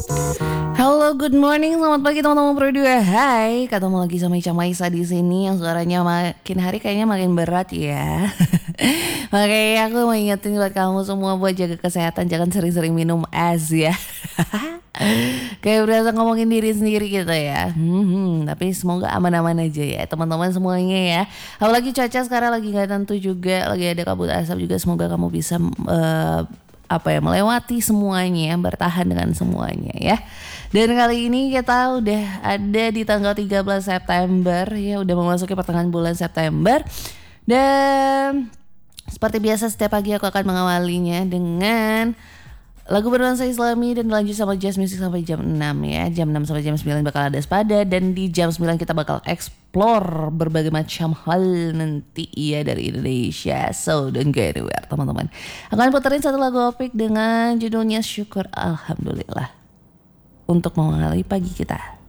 Halo, good morning, selamat pagi teman-teman Pro 2. Hai, ketemu lagi sama Ica Maisa di sini yang suaranya makin hari kayaknya makin berat ya. Makanya aku mau ingetin buat kamu semua buat jaga kesehatan, jangan sering-sering minum es ya. Kayak berasa ngomongin diri sendiri gitu ya. Tapi semoga aman-aman aja ya teman-teman semuanya ya. Apalagi cuaca sekarang lagi nggak tentu juga, lagi ada kabut asap juga. Semoga kamu bisa melewati semuanya, bertahan dengan semuanya ya. Dan kali ini kita udah ada di tanggal 13 September ya, udah memasuki pertengahan bulan September. Dan seperti biasa setiap pagi aku akan mengawalinya dengan lagu bernuansa Islami dan lanjut sama jazz music sampai jam 6 ya. Jam 6 sampai jam 9 bakal ada Spada, dan di jam 9 kita bakal explore berbagai macam hal nanti ya dari Indonesia. So don't go anywhere teman-teman. Akan puterin satu lagu Opik dengan judulnya Syukur Alhamdulillah untuk mengawali pagi kita.